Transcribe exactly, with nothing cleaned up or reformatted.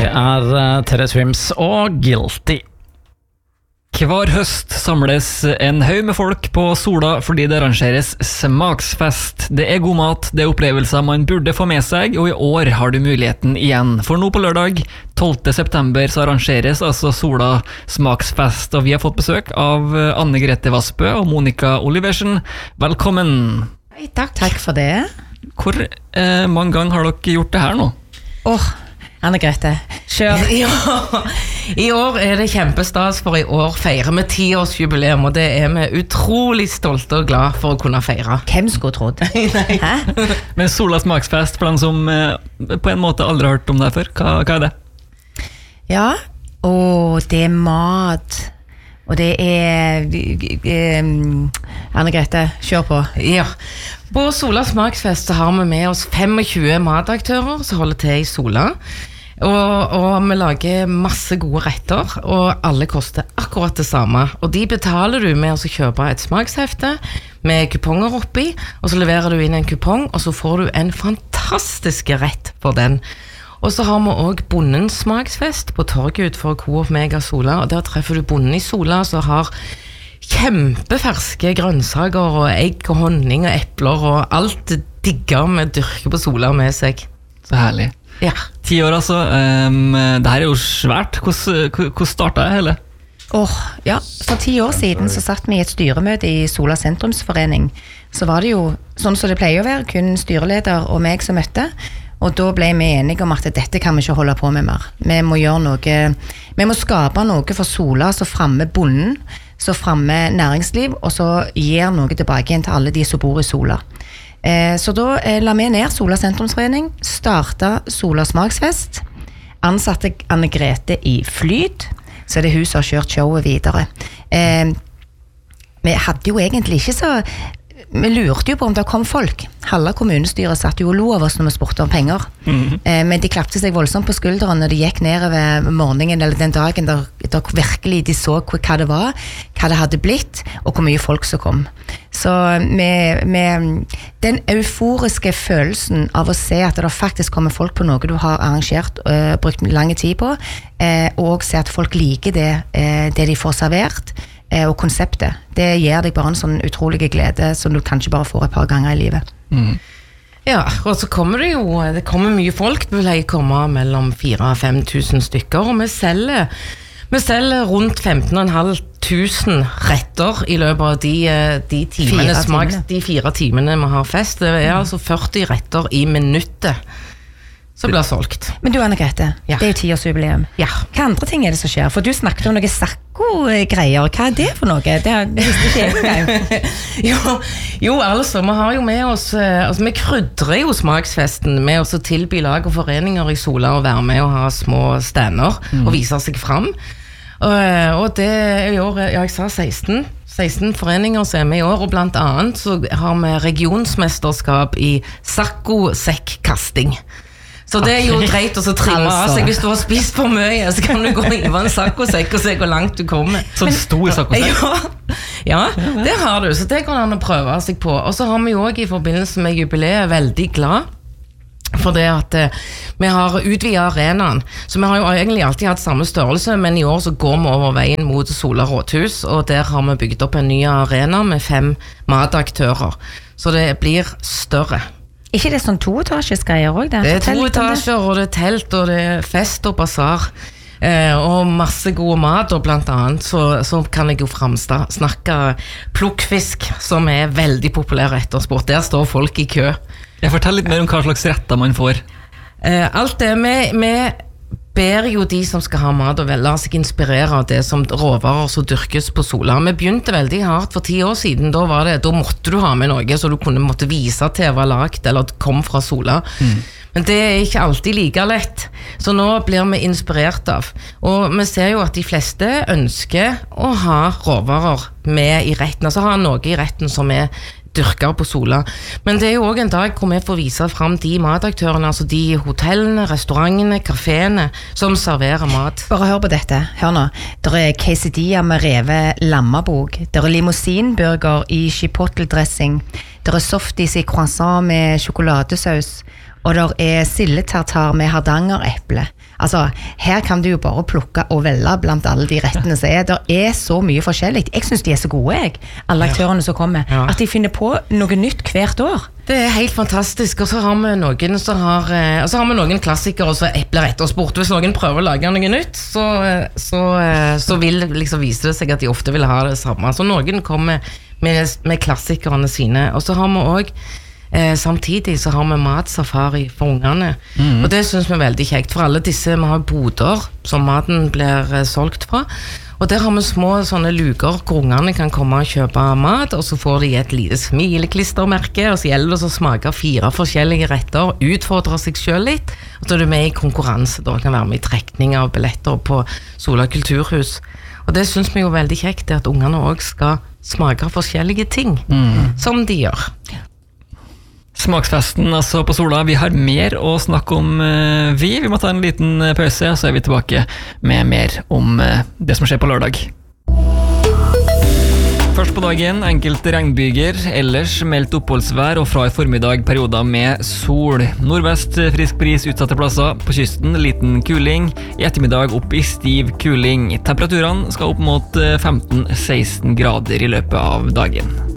Det er uh, Therese Swims og Guilty. Hver høst samles en haug med folk på Sola fordi det arrangeres smaksfest. Det er god mat, det er opplevelser man burde få med seg, og i år har du muligheten igjen. For nå på lørdag, tolvte september, så arrangeres altså Sola smaksfest, og vi har fått besøk av Anne Grete Vassbø og Monica Oliversen. Velkommen! Hei, takk. Takk for det. Hvor eh, mange ganger har dere gjort det her nå? Åh, oh, Anne Grete, kjør. Ja, i år er det kjempestas, for i år feirer vi tiårsjubileum, og det er vi utrolig stolte og glad for å kunne feire. Hvem skulle trodd? Nei. Hæ? Men Sola smaksfest, for den som eh, på en måte aldri har hørt om det før, hva, hva er det? Ja, og det er mat, og det er um, Anne Grete, kjør på. Ja, på Sola smaksfest så har vi med oss tjuefem mataktører som holder til i Sola. Og, og vi lager masse gode retter, og alle koster akkurat det samme. Og de betaler du med å kjøpe et smakshefte med kuponger oppi, og så leverer du inn en kupong, og så får du en fantastisk rett for den. Og så har vi også bondens smaksfest på torget ut for Coop Mega Sola, og der treffer du bonden i Sola som har kjempeferske grønnsaker og egg og honning og epler og alt digger med dyrke på Sola med seg. Så herlig. Ja. Ti år altså, um, det her er jo svært. Hvordan, hvordan startet det hele? Åh, oh, ja, for ti år siden så satt vi i et styremøte i Sola sentrumsforening. Så var det jo, sånn som det pleier å være, kun styreleder og meg som møtte. Og da ble vi enige om at dette kan vi ikke holde på med mer. Vi må gjøre noe, vi må skape noe for Sola som fremme bonden, så fremme næringsliv, og så gir noe tilbake igjen til alle de som bor i Sola. Eh, så da eh, la vi ned Sola sentrumsforening, startet Sola smaksfest, ansatte Anne Grete i Flyt, så er det hun som har kjørt showet videre. Eh, vi hadde jo egentlig ikke så... Vi lurte jo på om det kom folk. Halve kommunestyret satt jo og lo av oss når vi spurte om penger. Mm-hmm. eh, men de klappte seg voldsomt på skulderen når de gikk nedover morgenen eller den dagen der, der virkelig de så hva det var, hva det hadde blitt, og hvor mye folk som kom. Så med, med den euforiske følelsen av å se at det faktisk kommer folk på noe du har arrangert, øh, brukt lang tid på, eh, og se at folk liker det, eh, det de får servert, og konseptet, det gir deg bare en sånn utrolig glede som du kanskje bare får et par ganger i livet. Mm. Ja, og så kommer det jo, det kommer mye folk, det vil jeg komme mellom fire og fem tusen stykker, og vi selger, vi selger rundt femten og et halvt tusen retter i løpet av de, de timene, fire smaks, timene. de fire timene vi har fest. Det er mm. altså førti retter i minuttet som blir solgt. Men du, Anne Grete, ja. Det er jo tiårsjubileum. Ja. Hva andre ting er det som skjer? For du snakket om noen sakko-greier. Hva er det for noe? Det er, det visste ikke jeg engang. jo, jo, altså, vi har jo med oss, altså, vi krydrer jo smaksfesten med oss å tilby lag og foreninger i Sola og være med og ha små stander mm. og vise seg frem. Og, og det er i år, ja, jeg sa seksten, seksten foreninger som er med i år, og blant annet så har vi regionsmesterskap i sakko-sekk-kasting. Så det er jo greit å trimme av seg. Hvis du har spist for mye, så kan du gå i en sakkosekk og se hvor langt du kommer. Sånn stor sakkosekk? Ja, ja, det har du. Så det går an å prøve seg på. Og så har vi jo også i forbindelse med jubileet veldig glad for det at eh, vi har utvidet arenaen. Så vi har jo egentlig alltid hatt samme størrelse, men i år så går vi over veien mot Sola rådhus, og der har vi bygd opp en ny arena med fem mataktører. Så det blir større. Ikke det sånn toetasjesgreier også? Det, det er to etasjer, og det er telt, og det er fest og basar, eh, og masse gode mat, og blant annet så, så kan jeg jo framsta, snakke plukkfisk, som er veldig populær ettersport. Der står folk i kø. Jeg forteller litt mer om hva slags retter man får. Eh, alt det med... med ber jo de som skal ha mat og la seg inspirere av det som råvarer som dyrkes på Sola. Vi begynte veldig hardt for ti år siden, da var det, da måtte du ha med noe så du kunne måtte vise til var lagt eller kom fra Sola. Mm. Men det er ikke alltid like lett, så nå blir vi inspirert av. Og vi ser jo at de fleste ønsker å ha råvarer med i retten, altså ha noe i retten som er dyrker på Sola. Men det er jo også en dag hvor vi får vise frem de mataktørene, altså de hotellene, restaurantene, kaféene som serverer mat. Bare hør på dette, hør nå. Der er quesadilla med revet lammabok. Der er limousinburger i chipotle-dressing. Der er softis i croissant med sjokoladesaus. og der er sildetartar med hardangereple. Altså, her kan du jo bare plukke og velge blant alle de rettene som er. Der er så mye forskjellig. Jeg synes de er så gode, jeg, alle aktørene som kommer, Ja. at de finner på noe nytt hvert år. Det er helt fantastisk, og så har vi noen som har, eh, og så har vi noen klassikere som epler etter sport. Hvis noen prøver å lage noe nytt, så, eh, så, eh, så vil liksom vise det seg at de ofte vil ha det samme. Så noen kommer med, med klassikerne sine, og så har vi også Eh, samtidig så har vi matsafari for ungene, mm. og det synes vi er veldig kjekt, for alle disse, vi har boder som maten blir eh, solgt fra, og der har vi små sånne luker hvor ungene kan komme og kjøpe mat, og så får de et lite smileklistermerke, og så gjelder det å smake fire forskjellige retter, utfordre seg selv litt, og så er du med i konkurranse, da kan være med i trekning av billetter på Sola Kulturhus, og det synes vi jo veldig kjekt, det at ungene også skal smake forskjellige ting, mm. som de gjør. Smaksfesten altså på Sola, vi har mer å snakke om uh, vi. Vi må ta en liten pause, så er vi tilbake med mer om uh, det som skjer på lørdag. Først på dagen, enkelte regnbyger, ellers meldt oppholdsvær og fra i formiddag perioder med sol. Nordvest frisk bris utsatte plasser, på kysten liten kuling, i ettermiddag opp i stiv kuling. Temperaturene skal opp mot femten til seksten grader i løpet av dagen.